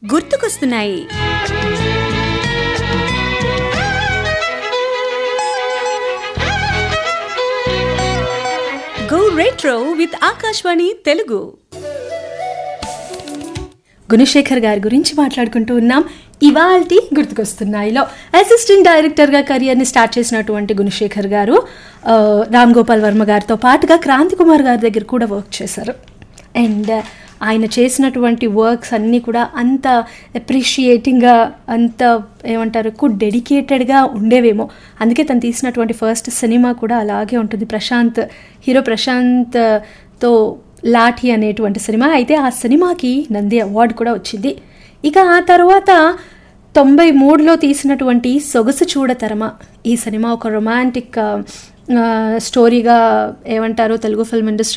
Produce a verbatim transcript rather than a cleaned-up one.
గుర్తుకొస్తున్నాయి. Go retro with Akashvani Telugu. Gunasekhar గారి గురించి మాట్లాడుకుంటూ ఉన్నాం. ఇవాల్టి గుర్తుకొస్తున్నాయిలో అసిస్టెంట్ డైరెక్టర్గా కెరియర్ని స్టార్ట్ చేసినటువంటి గుణశేఖర్ గారు రామ్ గోపాల్ వర్మ గారితో పాటుగా క్రాంతి కుమార్ గారి దగ్గర కూడా వర్క్ చేశారు. అండ్ ఆయన చేసినటువంటి వర్క్స్ అన్నీ కూడా అంత అప్రిషియేటింగ్గా, అంత ఏమంటారు, ఎక్కువ డెడికేటెడ్గా ఉండేవేమో. అందుకే తను తీసినటువంటి ఫస్ట్ సినిమా కూడా అలాగే ఉంటుంది. ప్రశాంత్, హీరో ప్రశాంత్తో లాఠీ అనేటువంటి సినిమా. అయితే ఆ సినిమాకి నంది అవార్డు కూడా వచ్చింది. ఇక ఆ తర్వాత తొంభై మూడులో తీసినటువంటి సొగసు చూడతరమా ఈ సినిమా ఒక రొమాంటిక్ స్టోరీగా ఏమంటారు తెలుగు ఫిల్మ్ ఇండస్ట్రీ